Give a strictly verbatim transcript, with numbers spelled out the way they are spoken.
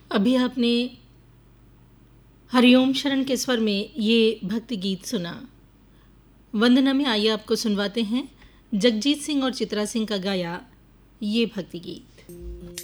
अभी आपने हरिओम शरण के स्वर में ये भक्ति गीत सुना। वंदना में आइए आपको सुनवाते हैं जगजीत सिंह और चित्रा सिंह का गाया ये भक्ति गीत।